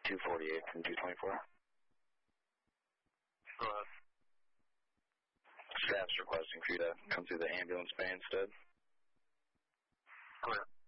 248 from 224. Hello. Staff's requesting for you to come through the ambulance bay instead. Hello.